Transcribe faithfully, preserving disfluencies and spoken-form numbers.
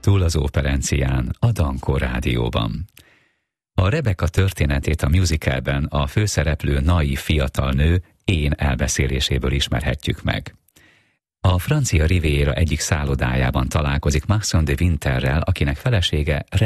túl az Operencián, a Dankó Rádióban. A Rebecca történetét a musicalben a főszereplő naív fiatal nő én elbeszéléséből ismerhetjük meg. A francia Riviera egyik szállodájában találkozik Maxon de Winterrel, akinek felesége